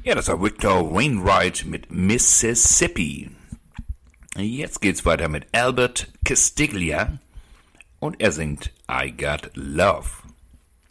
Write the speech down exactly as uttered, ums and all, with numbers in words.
Ja, das war Victor Wainwright mit Mississippi. Jetzt geht's weiter mit Albert Castiglia und er singt I Got Love.